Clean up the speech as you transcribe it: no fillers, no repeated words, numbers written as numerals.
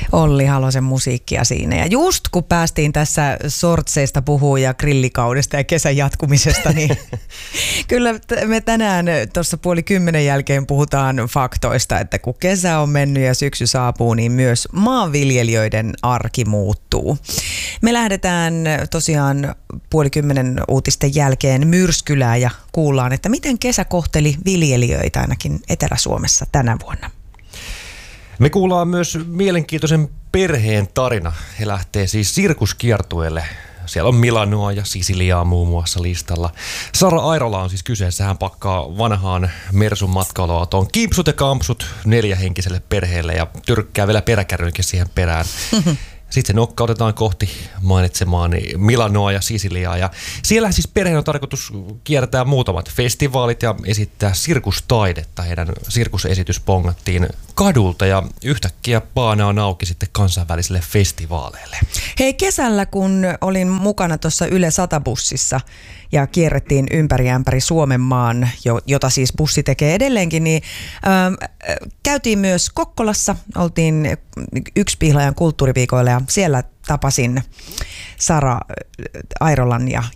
Olli Halosen musiikkia siinä. Ja just kun päästiin tässä sortseista puhumaan ja grillikaudesta ja kesän jatkumisesta, niin kyllä me tänään tuossa 9:30 jälkeen puhutaan faktoista, että kun kesä on mennyt ja syksy saapuu, niin myös maanviljelijöiden arki muuttuu. Me lähdetään tosiaan 9:30 uutisten jälkeen Myrskylään ja kuullaan, että miten kesä kohteli viljelijöitä ainakin Etelä-Suomessa tänä vuonna. Me kuullaan myös mielenkiintoisen perheen tarina. He lähtee siis sirkuskiertueelle. Siellä on Milanoa ja Sisiliaa muun muassa listalla. Sara Airola on siis kyseessä. Hän pakkaa vanhaan Mersun matkailuautoon kimpsut ja kampsut 4-henkiselle perheelle ja tyrkkää vielä peräkärrynkin siihen perään. Sitten se nokkautetaan kohti mainitsemaani Milanoa ja Sisiliaa. Ja siellä siis perheen on tarkoitus kiertää muutamat festivaalit ja esittää sirkustaidetta. Heidän sirkusesitys pongattiin kadulta ja yhtäkkiä baana on auki sitten kansainvälisille festivaaleille. Hei, kesällä kun olin mukana tuossa Yle 100-bussissa ja kierrettiin ympäri Suomen maan, jota siis bussi tekee edelleenkin, niin käytiin myös Kokkolassa, oltiin Yksipihlajan kulttuuriviikoilla ja siellä tapasin Sara Airolan